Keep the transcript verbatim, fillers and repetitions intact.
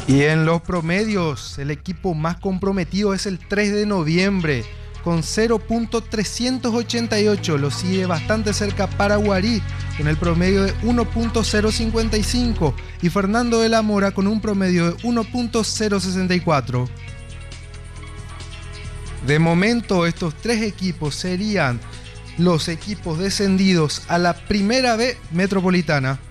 Y en los promedios, el equipo más comprometido es el tres de noviembre, con cero punto trescientos ochenta y ocho. Lo sigue bastante cerca Paraguarí, con el promedio de uno punto cero cincuenta y cinco. Y Fernando de la Mora con un promedio de uno punto cero sesenta y cuatro. De momento, estos tres equipos serían los equipos descendidos a la Primera B Metropolitana.